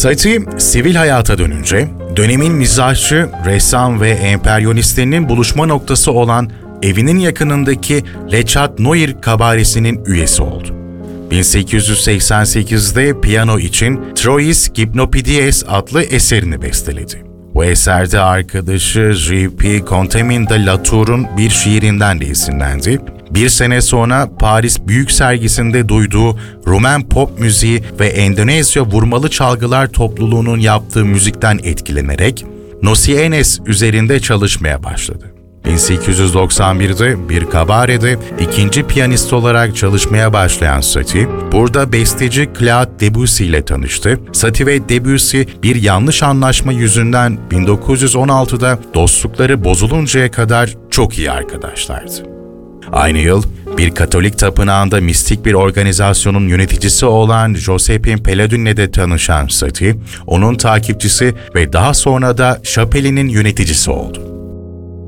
Satie, sivil hayata dönünce, dönemin mizahçı, ressam ve emperyonistlerinin buluşma noktası olan evinin yakınındaki Le Chat Noir kabaresinin üyesi oldu. 1888'de piyano için Trois Gymnopédies adlı eserini besteledi. Bu eserde arkadaşı J.P. Contamine de la Tour'un bir şiirinden de esinlendi. Bir sene sonra Paris Büyük Sergisi'nde duyduğu Rumen pop müziği ve Endonezya vurmalı çalgılar topluluğunun yaptığı müzikten etkilenerek Nocienes üzerinde çalışmaya başladı. 1891'de bir kabarede ikinci piyanist olarak çalışmaya başlayan Satie, burada besteci Claude Debussy ile tanıştı. Satie ve Debussy bir yanlış anlaşma yüzünden 1916'da dostlukları bozuluncaya kadar çok iyi arkadaşlardı. Aynı yıl bir Katolik tapınağında mistik bir organizasyonun yöneticisi olan Josephine Pelladin'le de tanışan Satie, onun takipçisi ve daha sonra da şapelinin yöneticisi oldu.